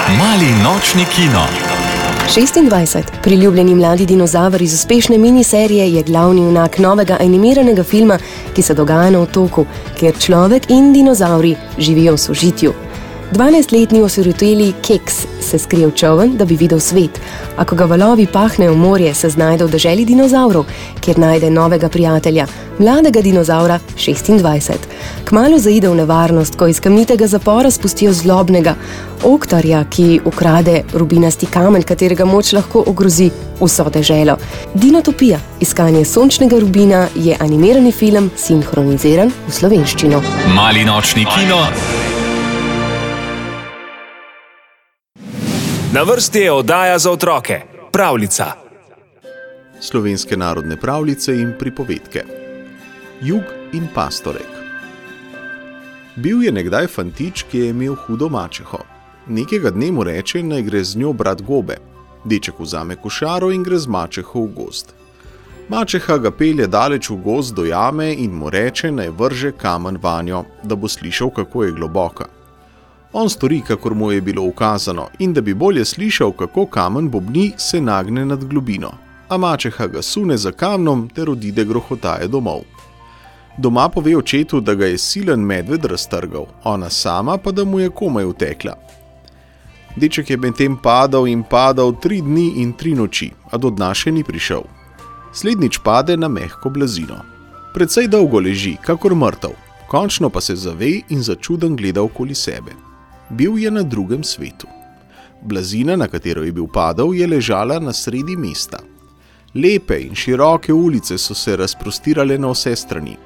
Mali nočni kino. 26. Priljubljeni mladi dinozaver iz uspešne miniserije je glavni junak novega animiranega filma, ki se dogaja na otoku, kjer človek in dinozauri živijo v sožitju. 12-letni osiroteli Keks se skrije v čoln, da bi videl svet, a ko ga valovi pahnejo v morje, se znajde v deželi dinozavrov, kjer najde novega prijatelja, mladega dinozaura 26. Kmalu zaide v nevarnost, ko iz kamnitega zapora spustijo zlobnega oktarja, ki ukrade rubinasti kamen, katerega moč lahko ogrozi vso deželo. Dinotopija, iskanje sončnega rubina, je animirani film, sinhroniziran v slovenščino. Mali nočni kino. Na vrsti je oddaja za otroke, pravljica. Slovenske narodne pravljice in pripovedke. Jug in pastorek. Bil je nekdaj fantič, ki je imel hudo mačeho. Nekega dne mu reče, naj gre z njo brat gobe. Deček vzame košaro in gre z mačeho v gozd. Mačeha ga pelje daleč v gozd do jame in mu reče, naj vrže kamen vanjo, da bo slišal, kako je globoka. On stori, kakor mu je bilo ukazano, in da bi bolje slišal, kako kamen bobni, se nagne nad globino, a mačeha ga sune za kamnom ter odide grohotaje domov. Doma pove očetu, da ga je silen medved raztrgal, ona sama pa da mu je komaj utekla. Deček je medtem padal in padal 3 dni in 3 noči, a do dna še ni prišel. Slednjič pade na mehko blazino. Precej dolgo leži, kakor mrtev, končno pa se zave in začuden gleda okoli sebe. Bil je na drugem svetu. Blazina, na katero je bil padal, je ležala na sredi mesta. Lepe in široke ulice so se razprostirale na vse strani.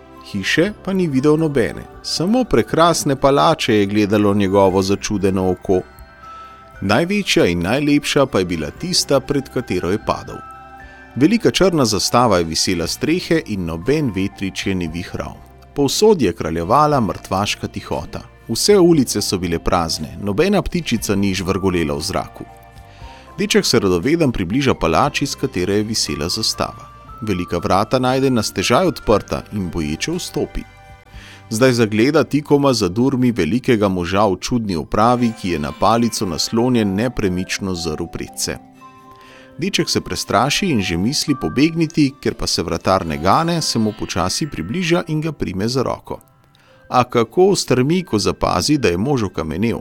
Hiše pa ni videl nobene, samo prekrasne palače je gledalo njegovo začudeno oko. Največja in najlepša pa je bila tista, pred katero je padal. Velika črna zastava je visela s strehe in noben vetrič je ni vihral. Povsod je kraljevala mrtvaška tihota. Vse ulice so bile prazne, nobena ptičica ni žvrgolela v zraku. Deček se radoveden približa palači, z katere je visela zastava. Velika vrata najde na stežaj odprta in boječe vstopi. Zdaj zagleda tikoma za durmi velikega moža v čudni opravi, ki je na palico naslonjen nepremično zrl predse. Deček se prestraši in že misli pobegniti, ker pa se vratar ne gane, se mu počasi približa in ga prime za roko. A kako strmi, ko zapazi, da je mož okamenel.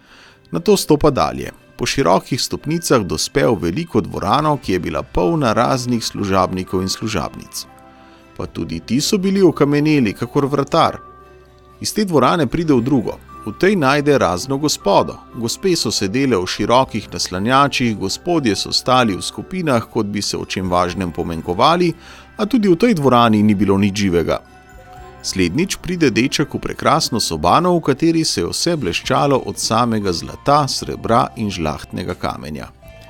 Nato stopa dalje. Po širokih stopnicah dospe v veliko dvorano, ki je bila polna raznih služabnikov in služabnic. Pa tudi ti so bili okameneli, kakor vratar. Iz te dvorane pride v drugo. V tej najde razno gospodo. Gospe so sedele v širokih naslanjačih, gospodje so stali v skupinah, kot bi se o čem važnem pomenkovali, a tudi v tej dvorani ni bilo nič živega. Slednjič pride deček v prekrasno sobano, v kateri se je vse bleščalo od samega zlata, srebra in žlahtnega kamenja.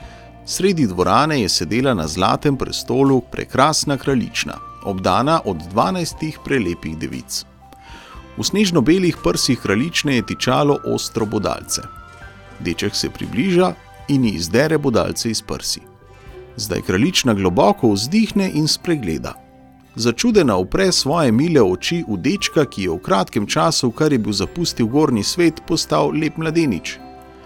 Sredi dvorane je sedela na zlatem prestolu prekrasna kraljična, obdana od 12 prelepih devic. V snežno-belih prsih kraljične je tičalo ostro bodalce. Deček se približa in ji izdere bodalce iz prsi. Zdaj kraljična globoko vzdihne in spregleda. Začudena upre svoje mile oči v dečka, ki je v kratkem času, kar je bil zapustil gornji svet, postal lep mladenič.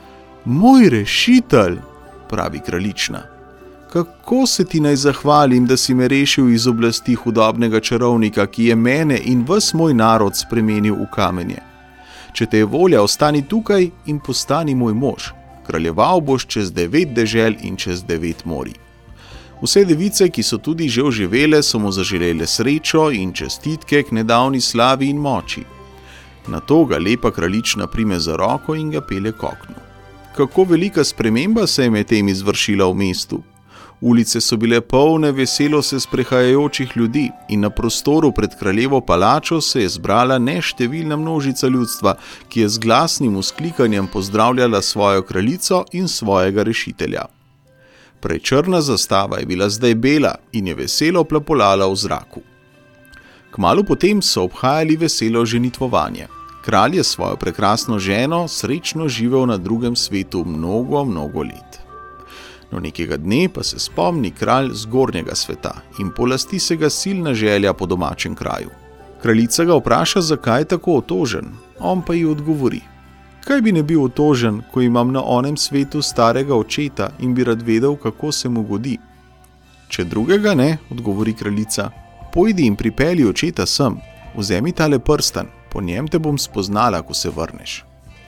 Moj rešitelj, pravi kraljična. Kako se ti naj zahvalim, da si me rešil iz oblasti hudobnega čarovnika, ki je mene in ves moj narod spremenil v kamenje. Če te je volja, ostani tukaj in postani moj mož. Kraljeval boš čez 9 dežel in čez 9 morij. Vse device, ki so tudi že oživele, so mu zaželele srečo in čestitke k nedavni slavi in moči. Nato ga lepa kraljična prime za roko in ga pelje k oknu. Kako velika sprememba se je medtem izvršila v mestu. Ulice so bile polne veselo se sprehajajočih ljudi in na prostoru pred kraljevo palačo se je zbrala neštevilna množica ljudstva, ki je z glasnim vzklikanjem pozdravljala svojo kraljico in svojega rešitelja. Prej črna zastava je bila zdaj bela in je veselo plapolala v zraku. Kmalu potem so obhajali veselo ženitvovanje. Kralj je svojo prekrasno ženo srečno živel na drugem svetu mnogo let. No nekega dne pa se spomni kralj zgornjega sveta in polasti se ga silna želja po domačem kraju. Kraljica ga vpraša, zakaj je tako otožen, on pa ji odgovori. Zakaj bi ne bil otožen, ko imam na onem svetu starega očeta in bi rad vedel, kako se mu godi? Če drugega ne, odgovori kraljica, pojdi in pripelji očeta sem, vzemi tale prstan, po njem te bom spoznala, ko se vrneš.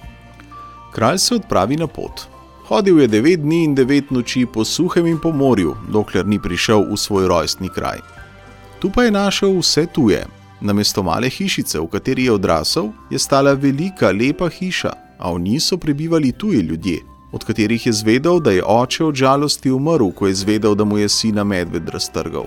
Kralj se odpravi na pot. Hodil je 9 dni in 9 noči po suhem in po morju, dokler ni prišel v svoj rojstni kraj. Tu pa je našel vse tuje. Namesto male hišice, v kateri je odrasel, je stala velika, lepa hiša, a v njej so prebivali tuji ljudje, od katerih je zvedel, da je oče od žalosti umrl, ko je zvedel, da mu je sina medved raztrgal.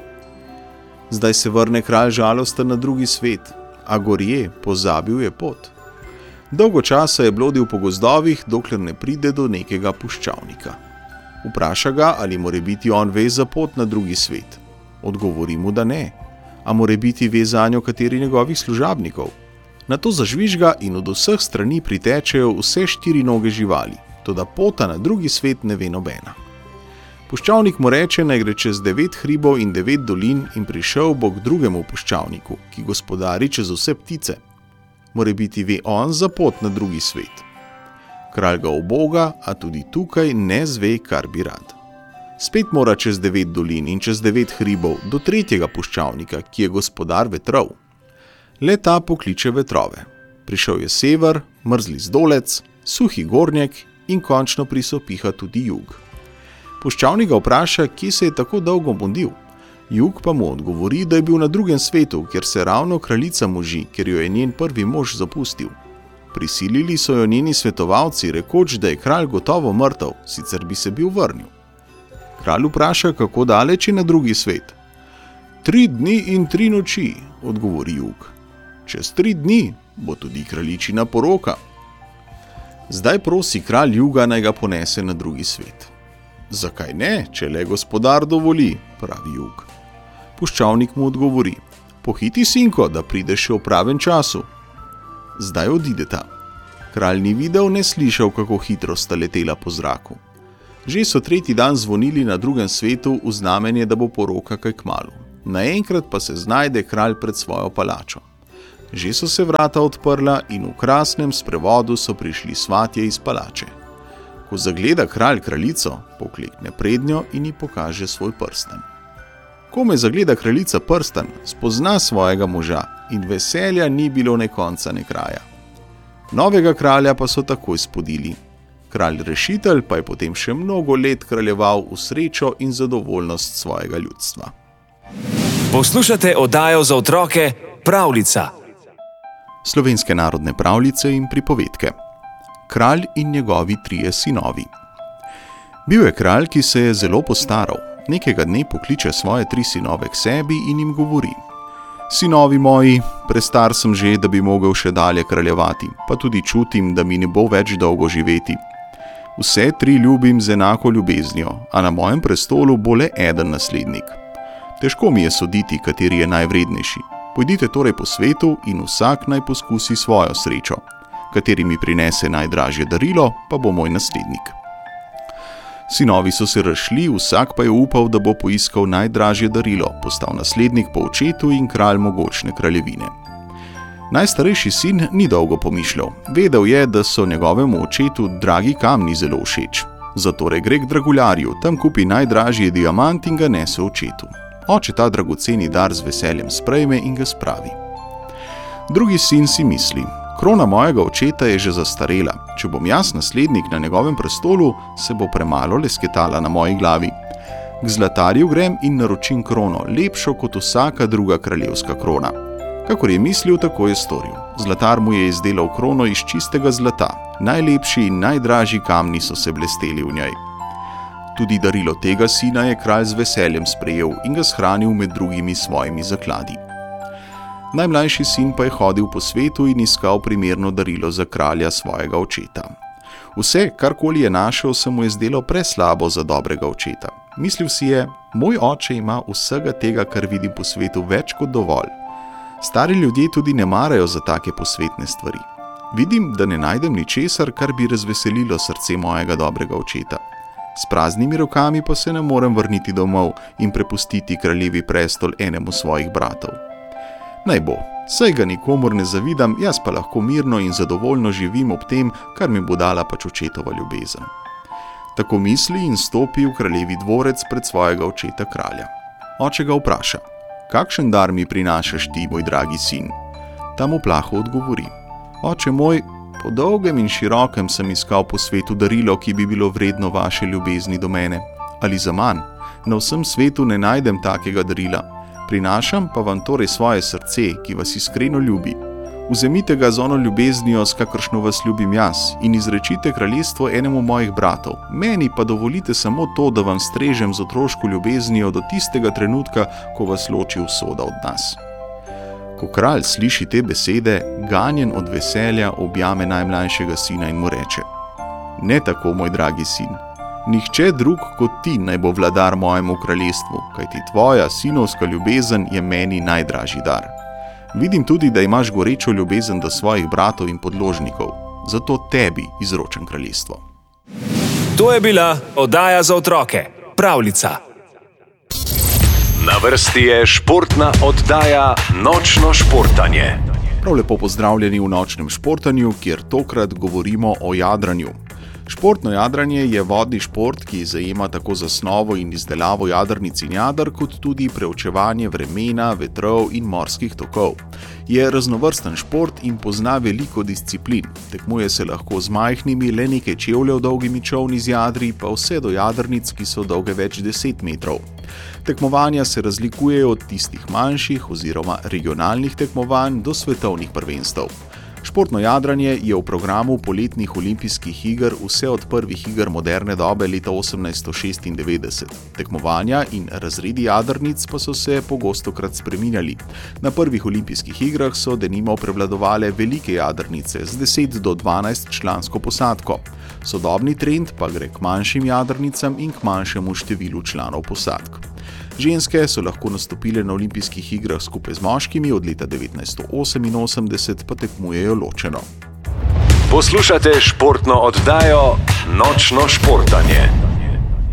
Zdaj se vrne kralj žalosten na drugi svet, a gorje, pozabil je pot. Dolgo časa je blodil po gozdovih, dokler ne pride do nekega puščavnika. Vpraša ga, ali more biti on ve za pot na drugi svet. Odgovori mu, da ne. A more biti ve zanjo kateri njegovih služabnikov. Nato zažvižga in od vseh strani pritečejo vse 4 noge živali, toda pota na drugi svet ne ve nobena. Puščavnik mu reče, naj gre čez 9 hribov in 9 dolin in prišel bo k drugemu puščavniku, ki gospodari čez vse ptice. More biti ve on za pot na drugi svet. Kralj ga uboga, a tudi tukaj ne zve, kar bi rad. Spet mora čez 9 dolin in čez 9 hribov do tretjega puščavnika, ki je gospodar vetrov. Le ta pokliče vetrove. Prišel je sever, mrzli zdolec, suhi gornjek in končno prisopiha tudi jug. Puščavnik ga vpraša, kje se je tako dolgo mudil. Jug pa mu odgovori, da je bil na drugem svetu, kjer se ravno kraljica muži, ker jo je njen prvi mož zapustil. Prisilili so jo njeni svetovalci, rekoč, da je kralj gotovo mrtev, sicer bi se bil vrnil. Kralj vpraša, kako daleč je na drugi svet. 3 dni in 3 noči, odgovori jug. Čez 3 dni bo tudi kraljičina poroka. Zdaj prosi kralj juga, naj ga ponese na drugi svet. Zakaj ne, če le gospodar dovoli, pravi jug. Puščavnik mu odgovori, pohiti, sinko, da prideš še v pravem času. Zdaj odideta. Kralj ni videl, ne slišal, kako hitro sta letela po zraku. Že so 3. dan zvonili na drugem svetu v znamenje, da bo poroka kaj kmalu. Naenkrat pa se znajde kralj pred svojo palačo. Že so se vrata odprla in v krasnem sprevodu so prišli svatje iz palače. Ko zagleda kralj kraljico, poklekne prednjo in ji pokaže svoj prstan. Ko me zagleda kraljica prstan, spozna svojega moža in veselja ni bilo ne konca ne kraja. Novega kralja pa so takoj spodili. Kralj rešitelj pa je potem še mnogo let kraljeval v srečo in zadovoljnost svojega ljudstva. Poslušate oddajo za otroke Pravljica. Slovenske narodne pravljice in pripovedke. Kralj in njegovi 3 sinovi. Bil je kralj, ki se je zelo postaral. Nekega dne pokliče svoje 3 sinove k sebi in jim govori: Sinovi moji, prestar sem že, da bi mogel še dalje kraljevati, pa tudi čutim, da mi ne bo več dolgo živeti. Vse 3 ljubim z enako ljubeznijo, a na mojem prestolu bo le eden naslednik. Težko mi je soditi, kateri je najvrednejši. Pojdite torej po svetu in vsak naj poskusi svojo srečo. Kateri mi prinese najdražje darilo, pa bo moj naslednik. Sinovi so se razšli, vsak pa je upal, da bo poiskal najdražje darilo, postal naslednik po očetu in kralj mogočne kraljevine. Najstarejši sin ni dolgo pomišljal. Vedel je, da so njegovemu očetu dragi kamni zelo všeč. Zatorej gre k draguljarju, tam kupi najdražji diamant in ga nese očetu. Oče ta dragoceni dar z veseljem sprejme in ga spravi. Drugi sin si misli: krona mojega očeta je že zastarela. Če bom jaz naslednik na njegovem prestolu, se bo premalo lesketala na moji glavi. K zlatarju grem in naročim krono, lepšo kot vsaka druga kraljevska krona. Kakor je mislil, tako je storil. Zlatar mu je izdelal krono iz čistega zlata. Najlepši in najdražji kamni so se blesteli v njej. Tudi darilo tega sina je kralj z veseljem sprejel in ga shranil med drugimi svojimi zakladi. Najmlajši sin pa je hodil po svetu in iskal primerno darilo za kralja svojega očeta. Vse, karkoli je našel, se mu je zdelo preslabo za dobrega očeta. Mislil si je: moj oče ima vsega tega, kar vidim po svetu, več kot dovolj. Stari ljudje tudi ne marajo za take posvetne stvari. Vidim, da ne najdem ničesar, kar bi razveselilo srce mojega dobrega očeta. S praznimi rokami pa se ne morem vrniti domov in prepustiti kraljevi prestol enemu svojih bratov. Naj bo, Saj ga nikomur ne zavidam, jaz pa lahko mirno in zadovoljno živim ob tem, kar mi bo dala pač očetova ljubezen. Tako misli in stopi v kraljevi dvorec pred svojega očeta kralja. Oče ga vpraša: kakšen dar mi prinašaš ti, moj dragi sin? Ta mu plaho odgovori: oče moj, po dolgem in širokem sem iskal po svetu darilo, ki bi bilo vredno vaše ljubezni do mene. Ali zaman? Na vsem svetu ne najdem takega darila. Prinašam pa vam torej svoje srce, ki vas iskreno ljubi. Vzemite ga z ono ljubeznijo, s kakršno vas ljubim jaz, in izrečite kraljestvo enemu mojih bratov. Meni pa dovolite samo to, da vam strežem z otroško ljubeznijo do tistega trenutka, ko vas loči usoda od nas. Ko kralj sliši te besede, ganjen od veselja objame najmlajšega sina in mu reče: ne tako, moj dragi sin. Nihče drug kot ti naj bo vladar mojemu kraljestvu, kajti tvoja sinovska ljubezen je meni najdražji dar. Vidim tudi, da imaš gorečo ljubezen do svojih bratov in podložnikov, zato tebi izročam kraljestvo. To je bila oddaja za otroke Pravljica. Na vrsti je športna oddaja Nočno športanje. Prav lepo pozdravljeni v Nočnem športanju, kjer tokrat govorimo o jadranju. Športno jadranje je vodni šport, ki zajema tako zasnovo in izdelavo jadrnic in jader, kot tudi preučevanje vremena, vetrov in morskih tokov. Je raznovrsten šport in pozna veliko disciplin. Tekmuje se lahko z majhnimi, le nekaj čevljev dolgimi čolni z jadri, pa vse do jadrnic, ki so dolge več 10 metrov. Tekmovanja se razlikujejo od tistih manjših oziroma regionalnih tekmovanj do svetovnih prvenstev. Športno jadranje je v programu poletnih olimpijskih iger vse od prvih iger moderne dobe leta 1896. Tekmovanja in razredi jadrnic pa so se pogostokrat spreminjali. Na prvih olimpijskih igrah so denimo prevladovale velike jadrnice z 10 do 12 člansko posadko. Sodobni trend pa gre k manjšim jadrnicam in k manjšemu številu članov posadk. Ženske so lahko nastopile na olimpijskih igrah skupaj z moškimi, od leta 1988 pa tekmujejo ločeno. Poslušate športno oddajo Nočno športanje.